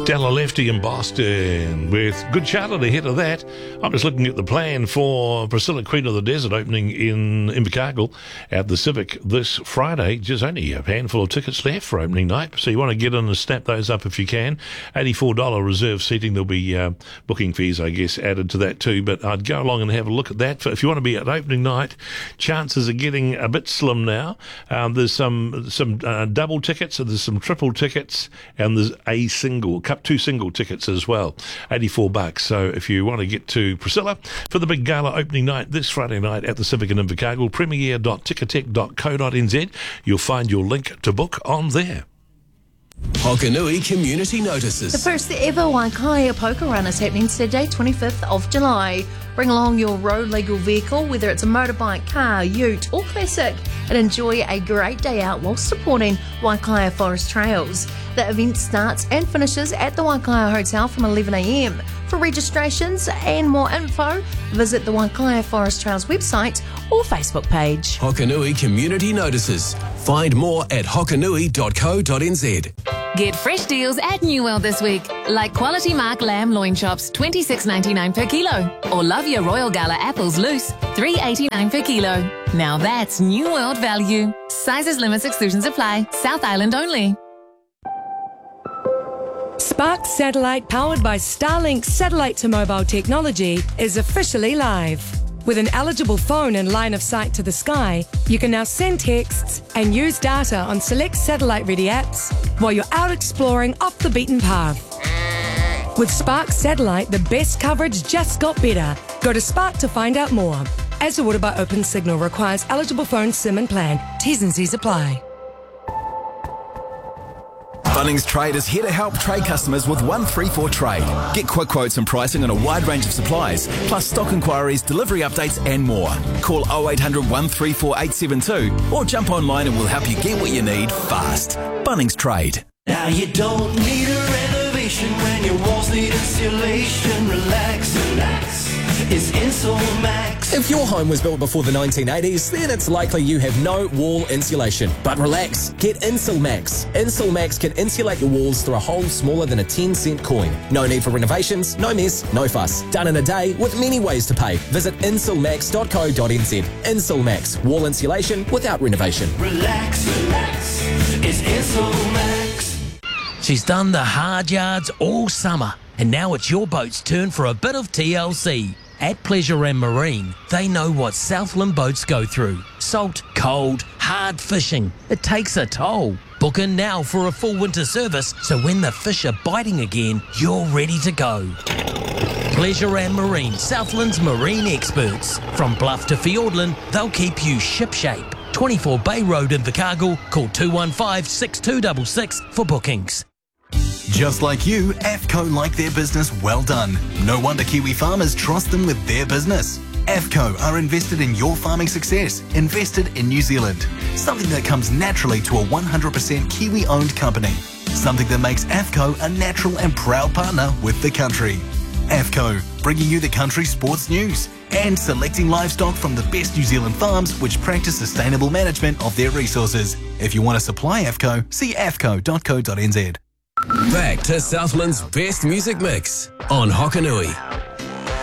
Della Lefty in Boston with Good Charlotte ahead of that. I'm just looking at the plan for Priscilla, Queen of the Desert, opening in Invercargill at the Civic this Friday. Just only a handful of tickets left for opening night, so you want to get in and snap those up if you can. $84 reserve seating. There'll be booking fees, I guess, added to that too, but I'd go along and have a look at that. If you want to be at opening night, chances are getting a bit slim now. There's some double tickets, there's some triple tickets, and there's two single tickets as well, $84. So if you want to get to Priscilla for the big gala opening night this Friday night at the Civic in Invercargill, premier.ticketek.co.nz, you'll find your link to book on there. Hokanui Community Notices. The first ever Waikaia Poker Run is happening Saturday, 25th of July. Bring along your road legal vehicle, whether it's a motorbike, car, ute or classic, and enjoy a great day out while supporting Waikaia Forest Trails. The event starts and finishes at the Waikaia Hotel from 11 a.m. For registrations and more info, visit the Waikaia Forest Trails website or Facebook page. Hokanui Community Notices. Find more at hokanui.co.nz. Get fresh deals at New World this week, like quality mark lamb loin chops, $26.99 per kilo, or love your Royal Gala apples loose, $3.89 per kilo. Now that's New World value. Sizes, limits, exclusions apply. South Island only. Spark Satellite, powered by Starlink satellite to mobile technology, is officially live. With an eligible phone and line of sight to the sky, you can now send texts and use data on select satellite-ready apps while you're out exploring off the beaten path. With Spark Satellite, the best coverage just got better. Go to Spark to find out more. As ordered by Open Signal, requires eligible phone SIM and plan. T's and C's apply. Bunnings Trade is here to help trade customers with 134 Trade. Get quick quotes and pricing on a wide range of supplies, plus stock inquiries, delivery updates and more. Call 0800 134 872 or jump online and we'll help you get what you need fast. Bunnings Trade. Now you don't need a renovation when your walls need insulation. Relax, relax. It's Insulmax. If your home was built before the 1980s, then it's likely you have no wall insulation. But relax, get Insulmax. Insulmax can insulate your walls through a hole smaller than a 10-cent coin. No need for renovations, no mess, no fuss. Done in a day with many ways to pay. Visit insulmax.co.nz. Insulmax, wall insulation without renovation. Relax, relax. It's Insulmax. She's done the hard yards all summer, and now it's your boat's turn for a bit of TLC. At Pleasure and Marine, they know what Southland boats go through. Salt, cold, hard fishing. It takes a toll. Book in now for a full winter service, so when the fish are biting again, you're ready to go. Pleasure and Marine, Southland's marine experts. From Bluff to Fiordland, they'll keep you shipshape. 24 Bay Road in Invercargill. Call 215-6266 for bookings. Just like you, AFCO like their business well done. No wonder Kiwi farmers trust them with their business. AFCO are invested in your farming success, invested in New Zealand. Something that comes naturally to a 100% Kiwi-owned company. Something that makes AFCO a natural and proud partner with the country. AFCO, bringing you the country's sports news and selecting livestock from the best New Zealand farms which practice sustainable management of their resources. If you want to supply AFCO, see afco.co.nz. Back to Southland's best music mix on Hokanui.